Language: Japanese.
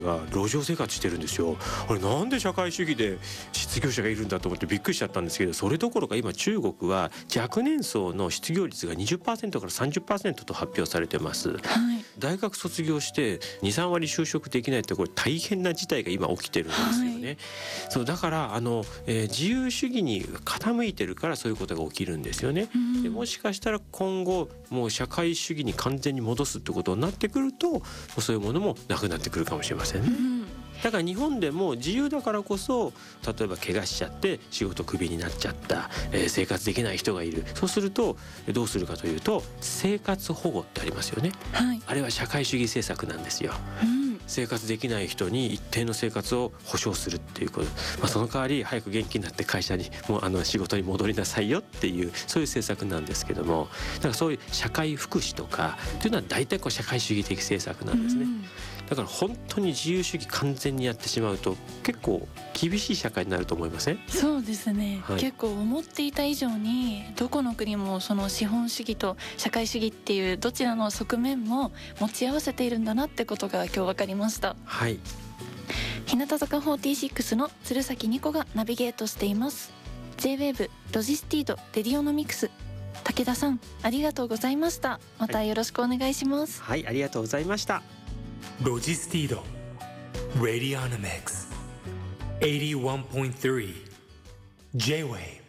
が路上生活してるんですよ。あれなんで社会主義で失業者がいるんだと思ってびっくりしちゃったんですけど、それどころか今中国は若年層の失業率が 20% から 30% と発表されてます、大学卒業して 2,3 割就職できないって、これ大変な事態が今起きてるんですよね、そうだから自由主義に傾いてるからそういうことが起きるんですよね、でもしかしたら今後もう社会主義に完全に戻すってことになってくると、もうそういうものもなくなってくるかもしれませんね、だから日本でも自由だからこそ、例えば怪我しちゃって仕事クビになっちゃった、生活できない人がいる。そうするとどうするかというと、生活保護ってありますよね、あれは社会主義政策なんですよ、生活できない人に一定の生活を保障するっていうこと、その代わり早く元気になって会社に仕事に戻りなさいよっていう、そういう政策なんですけども、だからそういう社会福祉とかというのは大体社会主義的政策なんですね、だから本当に自由主義完全にやってしまうと結構厳しい社会になると思いません？ そうですね、結構思っていた以上にどこの国もその資本主義と社会主義っていうどちらの側面も持ち合わせているんだなってことが今日分かりました。日向坂46の鶴崎ニコがナビゲートしています。 J-WAVE ロジスティードレディオノミクス、武田さんありがとうございました。またよろしくお願いします。 ありがとうございました。 ロジスティードレディオノミクス 81.3 J-WAVE